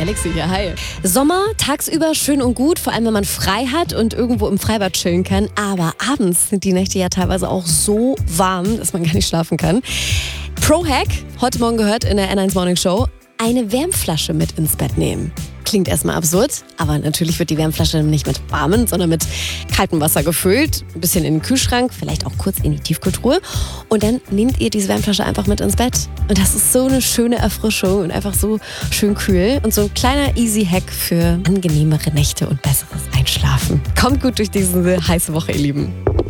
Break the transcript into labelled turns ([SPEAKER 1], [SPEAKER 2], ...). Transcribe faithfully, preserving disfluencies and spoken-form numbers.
[SPEAKER 1] Alexi hier, hi. Sommer, tagsüber schön und gut, vor allem wenn man frei hat und irgendwo im Freibad chillen kann. Aber abends sind die Nächte ja teilweise auch so warm, dass man gar nicht schlafen kann. Pro-Hack, heute Morgen gehört in der N eins Morning Show, eine Wärmflasche mit ins Bett nehmen. Klingt erstmal absurd, aber natürlich wird die Wärmflasche nicht mit warmem, sondern mit kaltem Wasser gefüllt. Ein bisschen in den Kühlschrank, vielleicht auch kurz in die Tiefkühltruhe. Und dann nehmt ihr diese Wärmflasche einfach mit ins Bett. Und das ist so eine schöne Erfrischung und einfach so schön kühl. Und so ein kleiner Easy-Hack für angenehmere Nächte und besseres Einschlafen. Kommt gut durch diese heiße Woche, ihr Lieben.